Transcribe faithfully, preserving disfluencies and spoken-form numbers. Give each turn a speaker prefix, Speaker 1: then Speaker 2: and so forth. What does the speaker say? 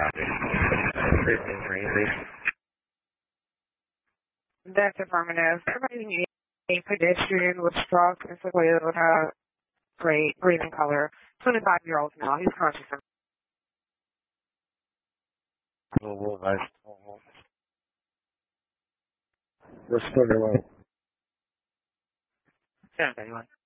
Speaker 1: That's affirmative. Providing a pedestrian with stroke and sequelae with a gray, green in color. twenty-five-year-old male. He's conscious of.
Speaker 2: What's the one?
Speaker 1: seven thirty-one.